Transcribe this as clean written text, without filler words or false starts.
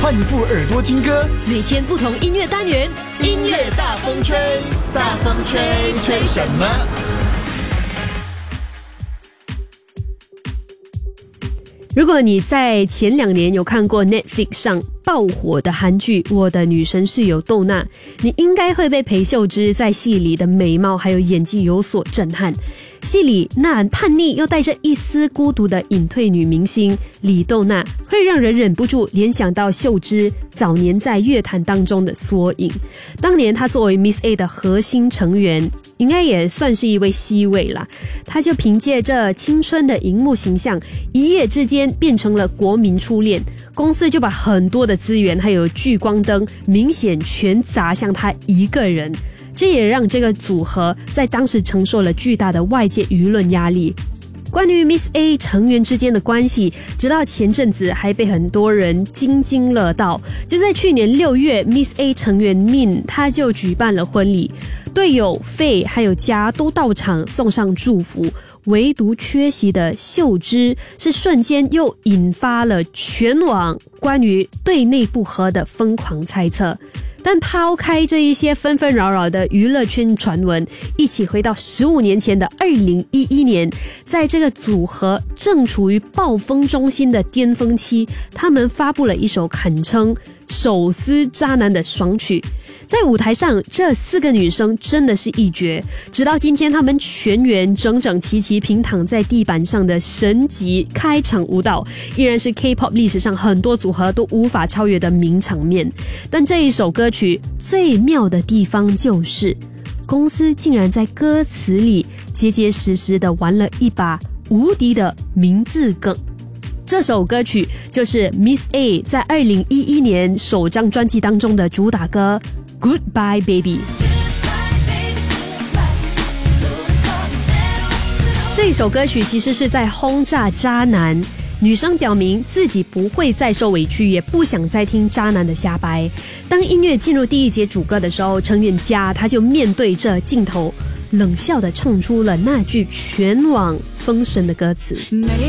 换一副耳朵听歌， 每天不同音乐单元， 音乐大风吹，大风吹，吹什么？ 如果你在前2年有看过 Netflix 上爆火的韩剧《我的女神室友豆娜》，你应该会被裴秀芝在戏里的美貌还有演技有所震撼。戏里那叛逆又带着一丝孤独的隐退女明星李豆娜，会让人忍不住联想到秀芝早年在乐坛当中的缩影。当年她作为 Miss A 的核心成员，应该也算是一位 C 位啦。她就凭借着青春的荧幕形象，一夜之间变成了国民初恋。公司就把很多的资源还有聚光灯明显全砸向她一个人。这也让这个组合在当时承受了巨大的外界舆论压力。关于 Miss A 成员之间的关系，直到前阵子还被很多人津津乐道。就在去年6月 ，Miss A 成员 Min 他就举办了婚礼，队友费还有家都到场送上祝福，唯独缺席的秀芝是瞬间又引发了全网关于对内不和的疯狂猜测。但抛开这一些纷纷扰扰的娱乐圈传闻，一起回到15年前的2011年，在这个组合正处于暴风中心的巅峰期，他们发布了一首堪称手撕渣男的爽曲。在舞台上，这4个女生真的是一绝，直到今天她们全员整整齐齐平躺在地板上的神级开场舞蹈，依然是 K-pop 历史上很多组合都无法超越的名场面。但这一首歌曲最妙的地方就是，公司竟然在歌词里结结实实的玩了一把无敌的名字梗。这首歌曲就是 Miss A 在2011年首张专辑当中的主打歌 Goodbye Baby。 这首歌曲其实是在轰炸渣男，女生表明自己不会再受委屈，也不想再听渣男的瞎掰。当音乐进入第1节主歌的时候，成员家他就面对着镜头冷笑地唱出了那句全网封神的歌词。